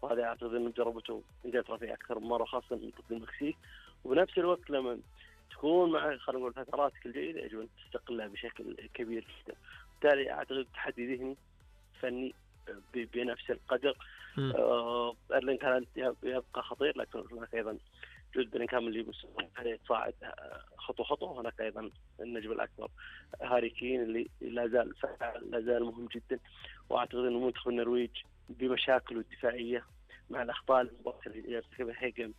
وهذا أعتقد أنه جربته إنجلترا في أكثر من مرة خاصة ضد المكسيك. وبنفس الوقت لما تكون مع خلينا نقول فتراتك الجيدة يجب أن تستقلها بشكل كبير جدا. بالتالي أعتقد تحدي ذهني فني بنفس القدر. أرلينغ هالاند يبقى خطير، لكن هناك أيضا جود بلينغهام اللي يتصاعد خطوة خطوة. هناك أيضا النجم الأكبر هاري كين اللي لا زال مهم جدا. وأعتقد أن منتخب النرويج بمشاكله الدفاعية مع الأخطاء المباشرة اللي يرتكبها هيجم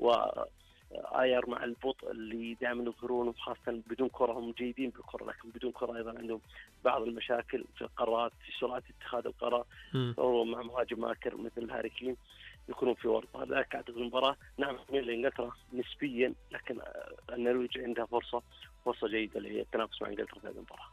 وآير مع البطء اللي دائما يظهرونه، خاصة بدون كرة. هم جيدين بالكرة لكن بدون كرة أيضا عندهم بعض المشاكل في القرارات، في سرعة اتخاذ القرار. مع مهاجم ماكر مثل هاري كين يكونون في ورطة. لذلك أعتقد المباراة نعم لإنجلترا نسبيا، لكن النرويج عندها فرصة جيدة للتنافس مع إنجلترا في هذه المباراة.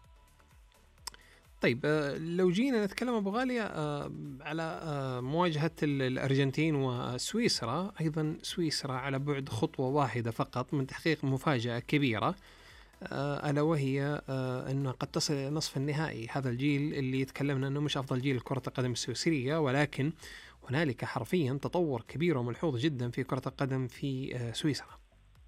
طيب لو جينا نتكلم أبو غالية على مواجهة الأرجنتين وسويسرا، أيضا سويسرا على بعد خطوة واحدة فقط من تحقيق مفاجأة كبيرة، ألا وهي أنه قد تصل إلى نصف النهائي. هذا الجيل اللي يتكلمنا أنه مش أفضل جيل كرة القدم السويسرية، ولكن هنالك حرفيا تطور كبير وملحوظ جدا في كرة القدم في سويسرا.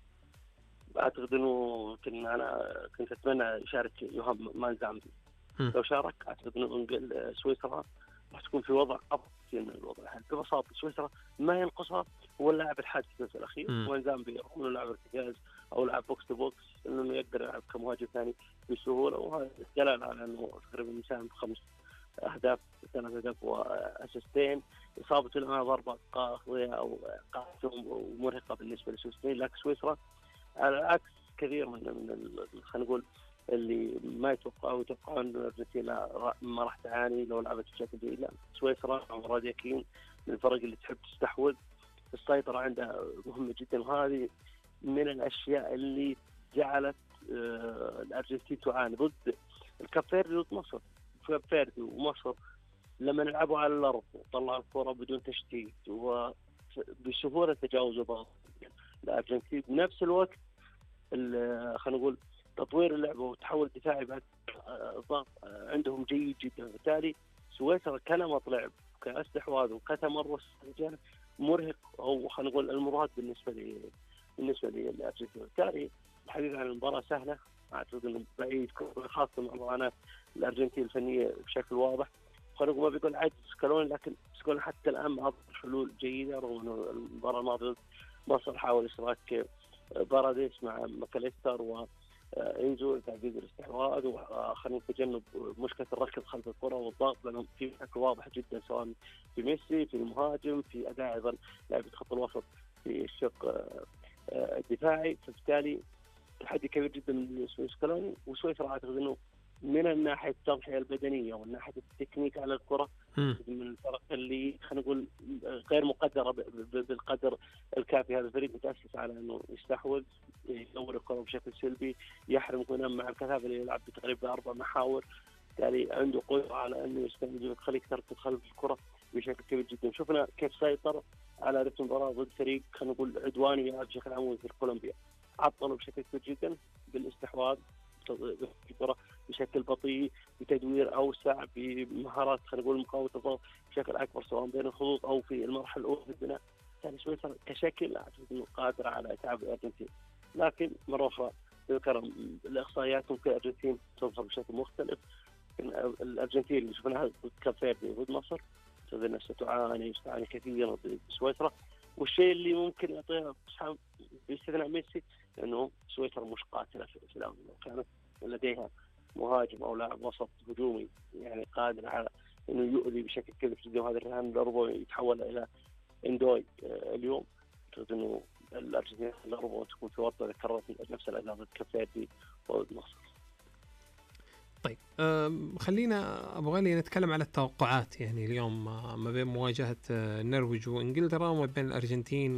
أعتقد أنه أنا كنت أتمنى يشارك يوهان مانزامبي. لو شارك أعتقد أنه سويسرا راح تكون في وضع أفضل من الوضع الحالي. ببساطة سويسرا ما ينقصها هو اللاعب الحادث في الأخير. مانزامبي رغم أنه لاعب ارتكاز أو لاعب بوكس تو بوكس إنه يقدر يلعب كمهاجم ثاني بسهولة، وهذا دلالة على أنه تقريبا مساهم ب5 أهداف، 3 أهداف وأسيستين. إصابته لها ضربة قاضية أو قاسية ومرهقة بالنسبة للسويسريين، لكن سويسرا على عكس كثير من خلينا نقول اللي ما يتوقعون أن الأرجنتين ما راح تعاني لو لعبت بشكل جيد. لا، سويسرا راديكين من الفرق اللي تحب تستحوذ. السيطرة عندها مهمة جدا، وهذه من الأشياء اللي جعلت الأرجنتين تعاني ضد الكابفيردي ضد مصر. كابفيردي ومصر لما نلعبوا على الأرض وطلع الكرة بدون تشتيت وبسهولة تجاوز بعض الأرجنتين. بنفس الوقت خلينا نقول تطوير اللعبة وتحول دفاعي بعد الضغط عندهم جيد جدا. بالتالي سويسرا كنمط لعب كاستحواذ وكتمرس مرهق، أو خلينا نقول المراد بالنسبة للأرجنتين. بالتالي الحديث عن المباراة سهلة، أعتقد أنه بعيد خاصة مع معاناة الأرجنتين الفنية بشكل واضح. خلينا نقول ما بيقول عجز سكالوني، لكن سكالوني حتى الآن ما أظهر حلول جيدة، رغم أنه المباراة الماضية مصر حاول إشراك باراديس مع ماكاليستر وإنزو لتعزيز الاستحواذ وخلينا نتجنب مشكلة الركض خلف الكرة والضغط، لأنهم في بشكل واضح جدا سواء في ميسي في المهاجم في أداء أيضا لاعبي خط الوسط في الشق الدفاعي. فبالتالي تحدي كبير جدا من سكالوني. وسويسرا أعتقد أنه من الناحية التضحية البدنية ومن ناحية التكنيك على الكرة من الفرق اللي خلينا نقول غير مقدرة بالقدر الكافي. هذا الفريق متأسس على أنه يستحوذ، يدور الكرة بشكل سلبي، يحرم كونان مع الكثافة اللي يلعب بتقريبا 4 محاور. بالتالي عنده قدرة على أنه يستخدم خليك تركض خلف الكرة بشكل كبير جدا. شفنا كيف سيطر على رتم المباراة ضد فريق خلينا نقول عدواني بشكل عام في كولومبيا. عطلوا بشكل كبير جدا بالاستحواذ الكرة بشكل بطيء، بتدوير أوسع، بمهارات خلينا نقول مقاومة الضغط بشكل أكبر سواء بين الخطوط أو في المرحلة الأولى في البناء. يعني سويسرا كشكل أعتقد أنه قادرة على إتعاب الأرجنتين، لكن مرة أخرى ذكر الإحصائيات ممكن الأرجنتين تظهر بشكل مختلف. الأرجنتين اللي شفناها ضد كابفيردي ضد مصر ستعاني كثيرا ضد سويسرا. والشيء اللي ممكن يعطيها باستثناء ميسي أنه سويسرا مش قاتلة في الأول، كانت لديها مهاجم أو لاعب وسط هجومي يعني قادر على أنه يؤذي بشكل كبير جدا. وهذا الرهان الربوي يتحول إلى إندوي اليوم. أعتقد أنه الأرجنتين ربما تكون في ورطة ذكرت نفس الأداء ضد كابفيردي وضد مصر. طيب خلينا أبو غالي نتكلم على التوقعات. يعني اليوم ما بين مواجهة النرويج وإنجلترا وما بين الأرجنتين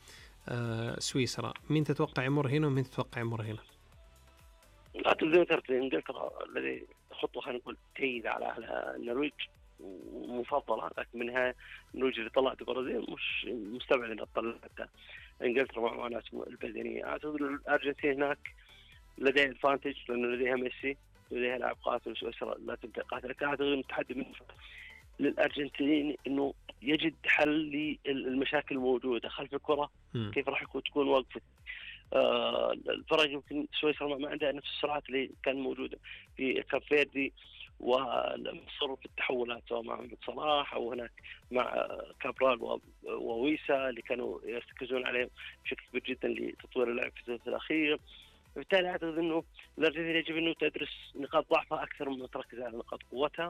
وسويسرا، مين تتوقع يمر هنا ومين تتوقع يمر هنا؟ أعتقد ذكرت إنجلترا الذي خطوة خلينا نقول جيدة على النرويج ومفضلة، لكن منها النرويج اللي طلعت البرازيل مش مستبعد أن تطلع إنجلترا مع معاناتهم البدنية. أعتقد الأرجنتين هناك لديها الفانتج لأنه لديها ميسي، لديها لاعب قاتل. سويسرا لا تبدأ قاتل، لكن أعتقد أن التحدي من للأرجنتين إنه يجد حل للمشاكل الموجودة خلف الكرة. كيف راح تكون وقفة الفرق؟ يمكن سويسرا ما عندها نفس السرعات اللي كان موجودة في كاب فيردي، ومصر في التحولات سواء مع محمد صلاح أو هناك مع كابرال وويسا اللي كانوا يرتكزون عليهم بشكل كبير جدا لتطوير اللعب في الثلث الأخير. بالتالي أعتقد أنه الأرجنتين يجب أنه تدرس نقاط ضعفها أكثر من تركز على نقاط قوتها.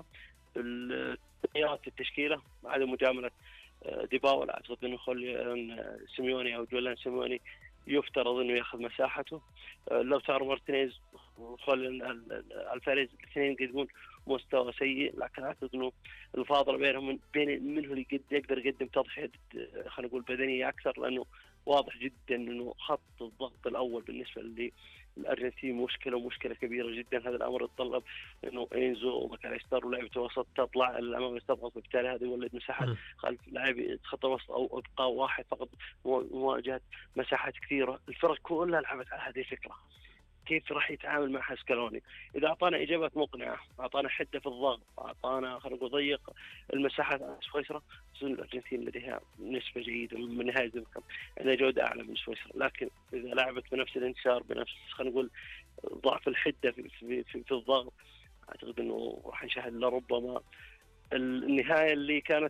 التغييرات في التشكيلة عدم مجاملة ديباولا، أعتقد أنه خوليان سيميوني أو جولان سيميوني يفترض أنه يأخذ مساحته. لو تارو مارتينيز وخوليان الفاريز الاثنين يقدمون مستوى سيء، لكن أعتقد أنه الفاضل بينهم منه اللي يقدر يقدم تضحية خلينا نقول بدنية أكثر، لأنه واضح جدا أنه خط الضغط الأول بالنسبة للأرجنتين مشكلة كبيرة جدا. هذا الأمر يتطلب أنه إنزو وماكاليستر ولعبة وسط تطلع الأمام تضغط، وبالتالي هذا يولد مساحات خلف لاعب خط الوسط أو إبقاء واحد فقط مواجهة مساحات كثيرة. الفرق كلها لعبت على هذه الفكرة، كيف راح يتعامل مع سكالوني. إذا أعطانا إجابات مقنعة، أعطانا حدة في الضغط، أعطانا خلينا نقول ضيق المساحات على سويسرا، الأرجنتين لديها نسبة جيدة من نهاية زمكم عندها جودة أعلى من سويسرا. لكن إذا لعبت بنفس الانتشار بنفس خلينا نقول ضعف الحدة في الضغط، أعتقد إنه راح نشاهد لربما النهاية اللي كانت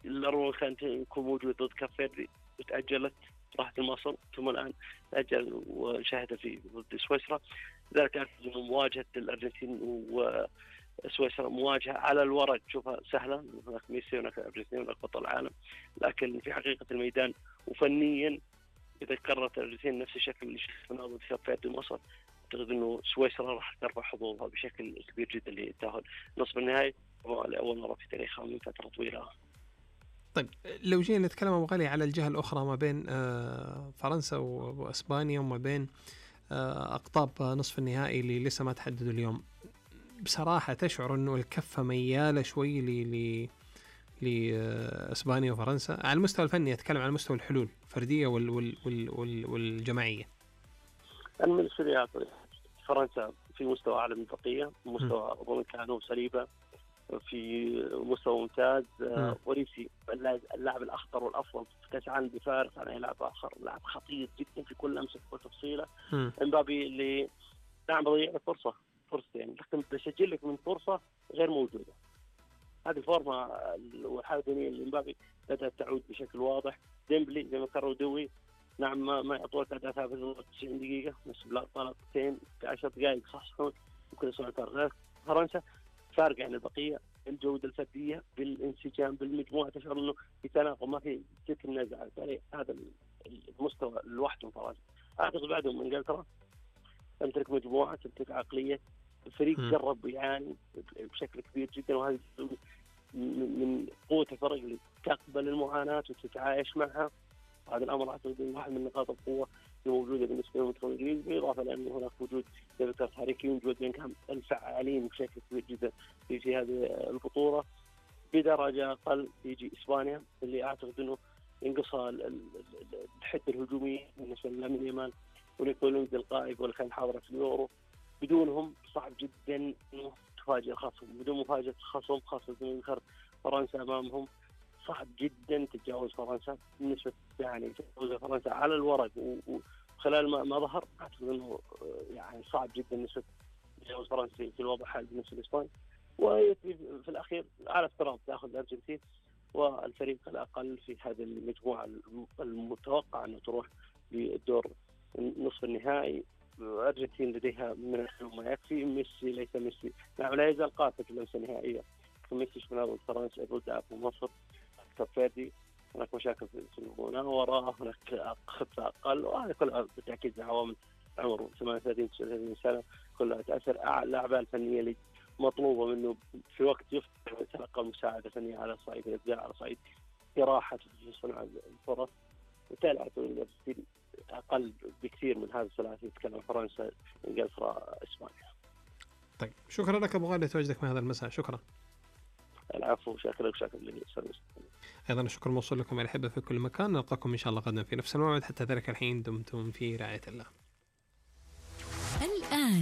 تكون موجودة ضد كافيردي وتأجلت راحت لمصر، ثم الآن تأجل ونشاهدها في ضد سويسرا. ذلك أعتقد إنه مواجهة الأرجنتين وسويسرا مواجهة على الورق تشوفها سهلة، هناك ميسي هناك أرجنتين هناك بطل العالم، لكن في حقيقة الميدان وفنيا إذا كررت الأرجنتين نفس الشكل اللي شفناه ضد كافيردي مصر، أعتقد إنه سويسرا راح ترفع حظوظها بشكل كبير جدا للتأهل نصف النهائي لأول مرة في تاريخها من فترة طويلة. طيب لو جينا نتكلم أبو غالي على الجهة الأخرى ما بين فرنسا وأسبانيا وما بين أقطاب نصف النهائي اللي لسه ما تحددوا اليوم، بصراحة تشعر إنه الكفة ميالة شوي لأسبانيا وفرنسا على المستوى الفني، أتكلم على مستوى الحلول الفردية والجماعية. أنا من السوريات فرنسا في مستوى أعلى من البقية، مستوى أظن كانوا سليبة في مستوى ممتاز. وريسي اللاعب الأخطر والأفضل في كأس العالم بفارق عن أي لاعب آخر، لاعب خطير جدا في كل لمسة وتفصيلة. امبابي اللي نعم بضيع فرصتين، لكن بسجل لك من فرصة غير موجودة. هذه فورمة والحالة الدينية اللي امبابي بدأت تعود بشكل واضح. ديمبلي زي ما كرروا دوي نعم ما يعطوك أداء ثابت 90 دقيقة، بس طلقتين في 10 دقائق صح ممكن يصنع فرق. فرنسا فارق عن البقية بالجودة الفردية بالانسجام بالمجموعة، تشعر انه في تناغم ما في تلك النزعة. يعني هذا المستوى لوحده فرنسا. اعتقد بعدهم انجلترا تمتلك مجموعة، تمتلك عقلية، الفريق جرب يعني بشكل كبير جدا، وهذا من قوة الفرق اللي تقبل المعاناة وتتعايش معها. هذا الامر اعتقد واحد من نقاط القوة الموجودة بالنسبة للمنتخب الانجليزي، بالاضافة لانه هناك وجود ديفيد هاري وجود بينغهام الفعالين بشكل كبير جدا في هذه البطولة. بدرجة أقل يجي إسبانيا اللي أعتقد أنه ينقصها الحدة الهجومية بالنسبة لامين يامال ونيكولونز القائد واللي كان حاضر في اليورو. بدونهم صعب جدا أنه تفاجئ الخصم، بدون مفاجأة الخصم خاصة من فرنسا أمامهم صعب جدا تتجاوز فرنسا. بالنسبة يعني تتجاوز فرنسا على الورق وخلال ما ظهر، أعتقد أنه يعني صعب جدا نسبة تجاوز فرنسا في الوضع حال بالنسبة لإسبانيا. وفي الأخير على افتراض تأخذ الأرجنتين والفريق الأقل في هذه المجموعة المتوقع أنه تروح للدور نصف النهائي. الأرجنتين لديها من الحلول ما يكفي. ميسي ليس ميسي، نعم لا يزال قاتل في اللمسة النهائية. ميسي شفناه ضد فرنسا ضد مصر كاب فيردي، هناك مشاكل في المناورة، هناك خطة أقل، وهذا كلها بالتأكيد عوامل عمره 38 39 سنة كلها تأثر. اللاعبين الفنية اللي مطلوبة منه في وقت يتلقى المساعدة الفنية على صعيد الإبداع، على صعيد إراحة في صنع الفرص. بالتالي أعتقد أقل بكثير من هذا الثلاثي، يتكلم فرنسا إنجلترا إسبانيا. طيب شكرا لك أبو غالي تواجدك من هذا المساء. شكرا. العفو، شاكر لي. أيضا الشكر موصول لكم الأحبة في كل مكان. نلقاكم إن شاء الله غدا في نفس الموعد. حتى ذلك الحين دمتم في رعاية الله. الآن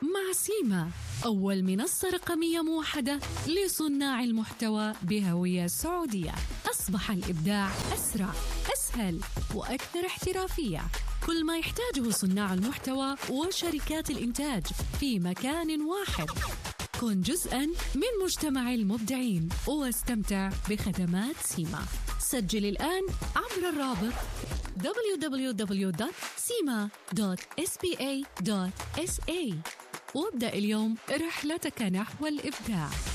مع سيما، أول منصة رقمية موحدة لصناع المحتوى بهوية سعودية. أصبح الإبداع أسرع، أسهل وأكثر احترافية. كل ما يحتاجه صناع المحتوى وشركات الإنتاج في مكان واحد. كن جزءاً من مجتمع المبدعين واستمتع بخدمات سيما. سجل الآن عبر الرابط www.sima.spa.sa وابدأ اليوم رحلتك نحو الإبداع.